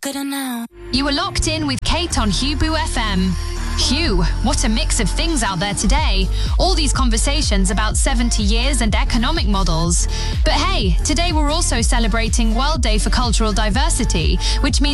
You were locked in with Kate on Hubu FM. Phew, what a mix of things out there today. All these conversations about 70 years and economic models. But hey, today we're also celebrating World Day for Cultural Diversity, which means